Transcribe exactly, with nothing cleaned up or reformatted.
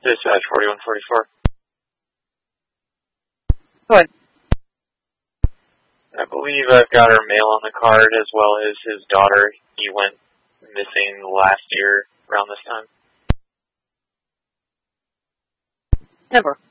Dispatch forty-one forty-four. Go ahead. I believe I've got her mail on the card as well as his daughter. He went missing last year around this time. Never.